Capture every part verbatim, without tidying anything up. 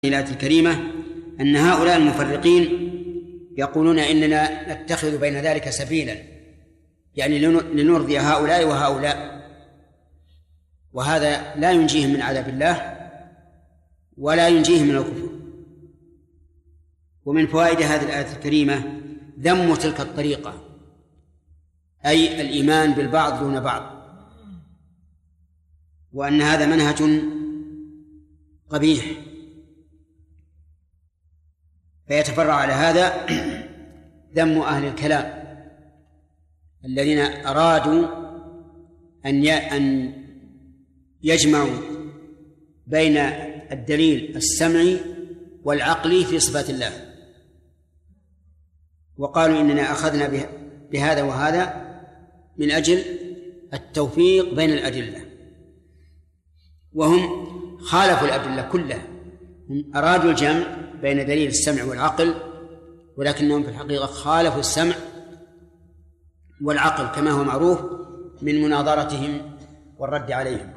الآية الكريمة أن هؤلاء المفرقين يقولون إننا نتخذ بين ذلك سبيلا، يعني لنرضي هؤلاء وهؤلاء، وهذا لا ينجيهم من عذاب الله ولا ينجيهم من الكفر. ومن فوائد هذه الآية الكريمة ذم تلك الطريقة، أي الإيمان بالبعض دون بعض، وأن هذا منهج قبيح. فيتفرع على هذا ذم أهل الكلام الذين أرادوا أن أن يجمعوا بين الدليل السمعي والعقلي في صفات الله، وقالوا إننا أخذنا بهذا وهذا من أجل التوفيق بين الأدلة، وهم خالفوا الأدلة كلها. هم أرادوا الجمع بين دليل السمع والعقل، ولكنهم في الحقيقة خالفوا السمع والعقل كما هو معروف من مناظرتهم والرد عليهم.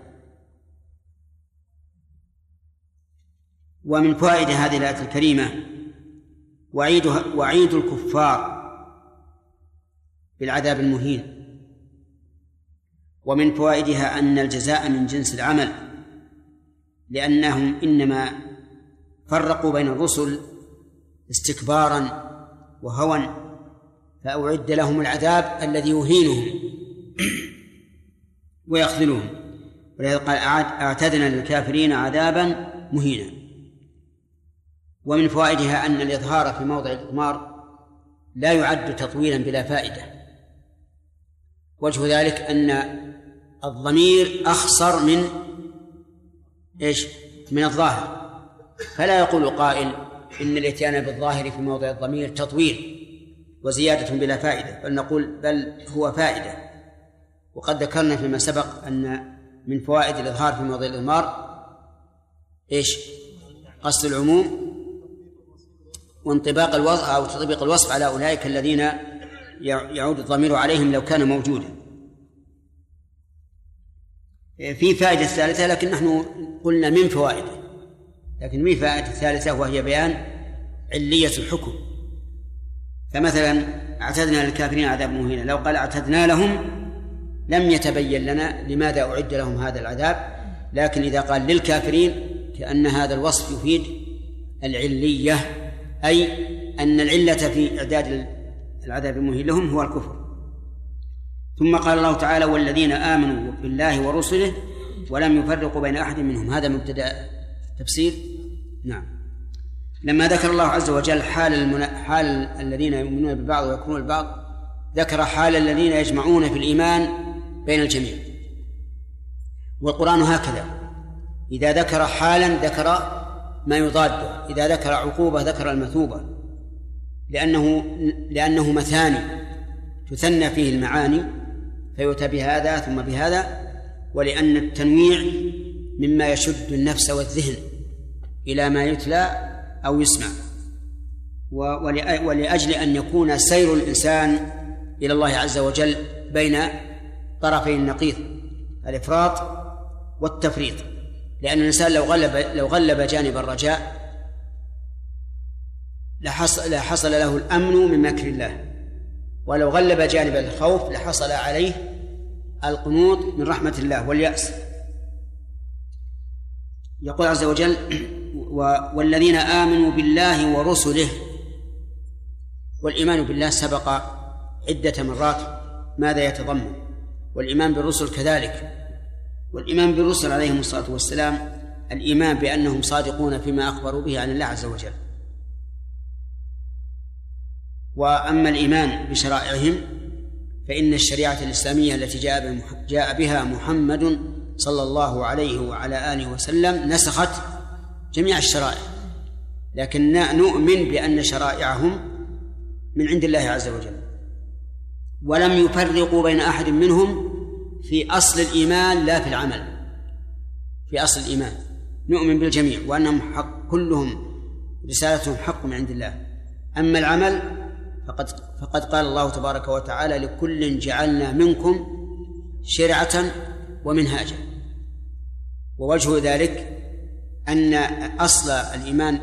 ومن فوائد هذه الآية الكريمة وعيد وعيد الكفار بالعذاب المهين. ومن فوائدها أن الجزاء من جنس العمل، لأنهم إنما فرقوا بين الرسل استكبارا وهوى، فأعد لهم العذاب الذي يهينهم ويخذلهم، ولهذا قال أعتدنا للكافرين عذابا مهينا. ومن فوائدها أن الإظهار في موضع الإضمار لا يعد تطويلا بلا فائدة. وجه ذلك أن الضمير أخصر من إيش؟ من الظاهر، فلا يقول قائل إن الإتيان بالظاهر في موضع الضمير تطويل وزيادة بلا فائدة، بل نقول بل هو فائدة. وقد ذكرنا فيما سبق أن من فوائد الإظهار في موضع الإضمار إيش؟ قصد العموم وانطباق الوصف أو تطبيق الوصف على أولئك الذين يعود الضمير عليهم لو كان موجودا. في فائدة ثالثة لكن نحن قلنا من فوائده، لكن من فائدة ثالثة وهي بيان علية الحكم. فمثلا اعتدنا للكافرين عذاب مهينا، لو قال اعتدنا لهم لم يتبين لنا لماذا أعد لهم هذا العذاب، لكن إذا قال للكافرين كأن هذا الوصف يفيد العلية، أي أن العلة في إعداد العذاب المهين لهم هو الكفر. ثم قال الله تعالى والذين آمنوا بالله ورسله ولم يفرقوا بين أحد منهم، هذا مبتدأ تفسير. نعم. لما ذكر الله عز وجل حال, المنا... حال الذين يؤمنون بالبعض ويكفرون بالبعض، ذكر حال الذين يجمعون في الإيمان بين الجميع. والقرآن هكذا، إذا ذكر حالا ذكر ما يضاده، إذا ذكر عقوبة ذكر المثوبة، لأنه, لأنه مثاني تثنى فيه المعاني فيؤتى بهذا ثم بهذا، ولأن التنويع مما يشد النفس والذهن إلى ما يتلى أو يسمع، ولأجل أن يكون سير الإنسان إلى الله عز وجل بين طرفي النقيض الإفراط والتفريط. لأن الإنسان لو غلب لو غلب جانب الرجاء لحصل, لحصل له الأمن من مكر الله، ولو غلب جانب الخوف لحصل عليه القنوط من رحمة الله واليأس. يقول عز وجل والذين آمنوا بالله ورسله. والإيمان بالله سبق عدة مرات ماذا يتضمن، والإيمان بالرسل كذلك. والإيمان بالرسل عليهم الصلاة والسلام الإيمان بأنهم صادقون فيما أخبروا به عن الله عز وجل. وأما الإيمان بشرائعهم فإن الشريعة الإسلامية التي جاء بها محمد صلى الله عليه وعلى آله وسلم نسخت جميع الشرائع، لكن نؤمن بأن شرائعهم من عند الله عز وجل، ولم يفرقوا بين أحد منهم في أصل الإيمان لا في العمل. في أصل الإيمان نؤمن بالجميع وأنهم حق، كلهم رسالتهم حق من عند الله. أما العمل فقد, فقد قال الله تبارك وتعالى لكل جعلنا منكم شرعة ومنهاجا. ووجه ذلك أن أصل الإيمان